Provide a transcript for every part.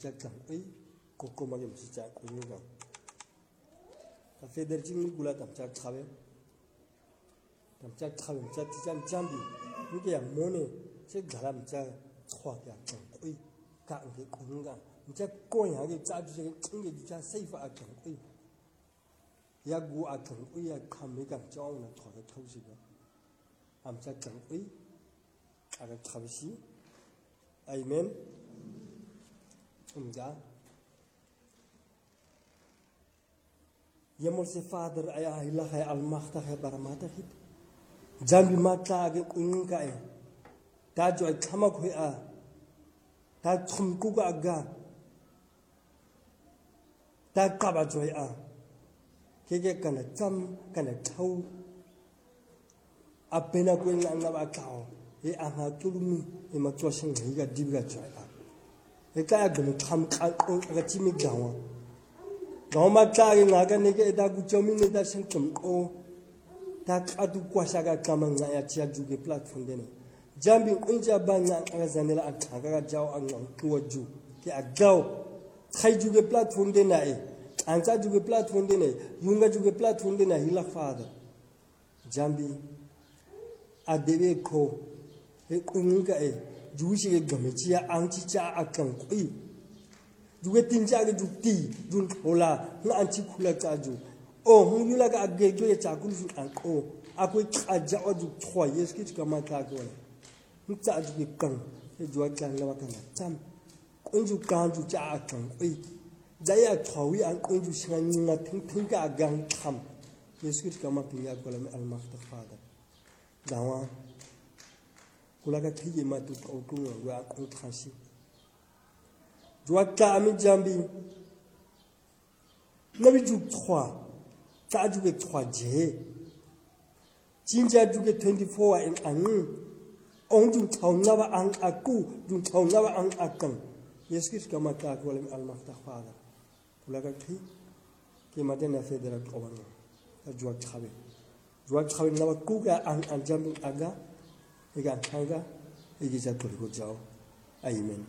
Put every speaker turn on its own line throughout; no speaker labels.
chắc chẳng ấy cô mà cái gì chắc cũng như vậy ta phải để chính mình gula tạm chắc thave tạm chắc thave chắc chắc jambi những cái món này sẽ làm chắc khoa cái chẳng ấy cả cái cũng cả chắc coi hàng cái chắc cái những cái chắc safe à chẳng ấy ya gu à chẳng ấy ya tham mấy cái trong nó thọ cái thâu gì đó làm chắc chẳng ấy à cái thave gì amen enggak ya mose father ay ilah ay almakhta ay baramata hit jambi mata ge kunka ay ta jo ay thamak hoy a ta thumku ga ga ta kaba joy a kege kana cham kana thau apena ko nga ba kao e anga tulumi e ma cho sing ga dibga joy a e ka ga no tham ka chimi gawa Goma tagi ngaga nige da guchomi ne da sengkem o ta adu kwasha ga kamanga ya tia juge platform dene jambi unja banya aga zanela ataga ga jaw ang tuwaju ki agaw khai juge platform dene ai anga juge platform dene yunga juge platform dene hila father jambi adebe ko e kunga e jushi ge gamechi ya angchi cha akang kui juge tinja ge jukti jun hola na anchi khula cha ju o hungula ga age ge cha kul ju an ko akoi khaja o ju thwa yes ki ka ma ta ko ni cha ju ge kang e ju ka la ka na cham kun ju kan ju cha kang oi jaya thwawi an kun ju singa ni na thing ka gang tham yes ki ka ma pi ya ko la me al makhta father dawa kula ga thiye ma tu ko ku wa ko khasi Joaka ami jambi nabi juk 3 ta juge 3 je jinja juge 24 in an on ju thau na ba an aku ju thau na ba an akang yeskis kama ta ko al maftah fada kula ga thi ke mate na federa ko wan ta juak khabe na ba ku ga an jambi aga ega thanga egi ja ko jao amen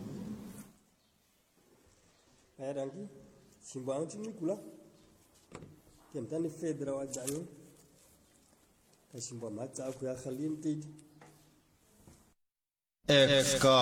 Rangi simbang cini gula kemtani federa wa jani ta simbang ma ta ku ya khalin ti